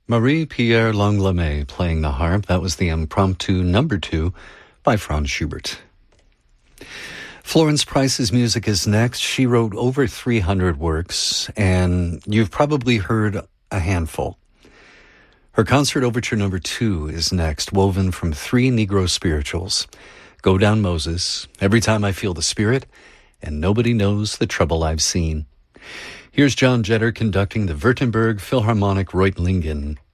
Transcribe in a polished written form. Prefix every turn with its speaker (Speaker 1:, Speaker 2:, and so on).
Speaker 1: Marie-Pierre Langlamet playing the harp. That was the Impromptu number 2 by Franz Schubert. Florence Price's music is next. She wrote over 300 works, and you've probably heard a handful. Her Concert Overture number 2 is next, woven from 3 Negro spirituals. Go Down Moses, Every Time I Feel the Spirit, and Nobody Knows the Trouble I've Seen. Here's John Jetter conducting the Württemberg Philharmonic Reutlingen.